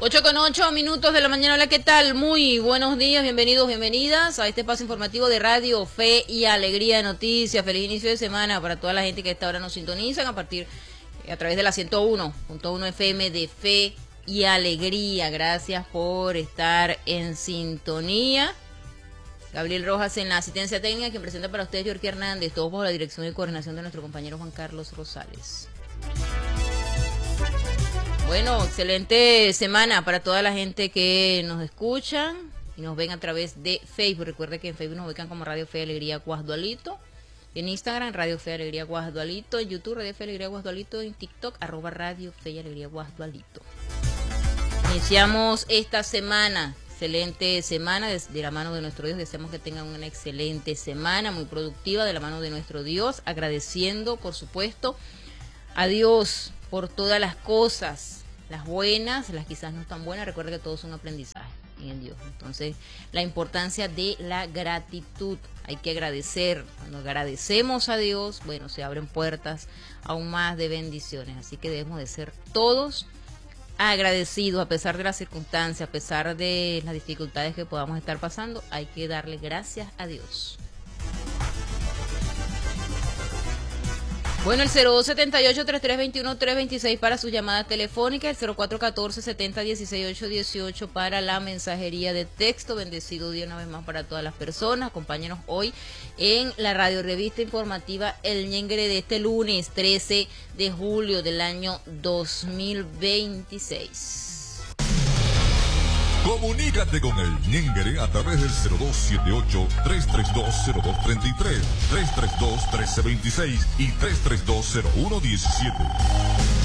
8:08 de la mañana. Hola, ¿qué tal? Muy buenos días, bienvenidos, bienvenidas a este espacio informativo de Radio Fe y Alegría de Noticias. Feliz inicio de semana para toda la gente que a esta hora nos sintonizan a través de la 101.1 FM de Fe y Alegría. Gracias por estar en sintonía. Gabriel Rojas en la asistencia técnica, quien presenta para ustedes Yorkie Hernández, todo bajo la dirección y coordinación de nuestro compañero Juan Carlos Rosales. Bueno, excelente semana para toda la gente que nos escuchan y nos ven a través de Facebook. Recuerde que en Facebook nos ubican como Radio Fe y Alegría Guasdualito, en Instagram Radio Fe y Alegría Guasdualito, en YouTube Radio Fe y Alegría Guasdualito, en TikTok @Radio Fe y Alegría Guasdualito. Iniciamos esta semana, excelente semana de la mano de nuestro Dios. Deseamos que tengan una excelente semana, muy productiva de la mano de nuestro Dios, agradeciendo por supuesto a Dios por todas las cosas, las buenas, las quizás no tan buenas. Recuerda que todos son aprendizaje en Dios. Entonces, la importancia de la gratitud. Hay que agradecer. Cuando agradecemos a Dios, bueno, se abren puertas aún más de bendiciones. Así que debemos de ser todos agradecidos a pesar de las circunstancias, a pesar de las dificultades que podamos estar pasando. Hay que darle gracias a Dios. Bueno, el 0278-3321-326 para sus llamadas telefónicas, el 0414-7016-818 para la mensajería de texto. Bendecido día una vez más para todas las personas. Acompáñenos hoy en la radio revista informativa El Ñengre de este lunes 13 de julio del año 2026. Comunícate con el Ñengre a través del 0278-332-0233, 332-1326 y 332-0117.